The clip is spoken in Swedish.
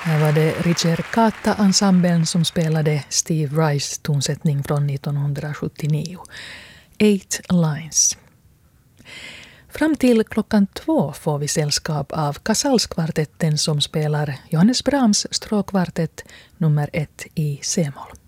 Här var det Ricercata-ensemblen som spelade Steve Reichs tonsättning från 1979. 8 Lines. Fram till 2:00 får vi sällskap av Casals-kvartetten som spelar Johannes Brahms stråkkvartett nummer 1 i C-moll.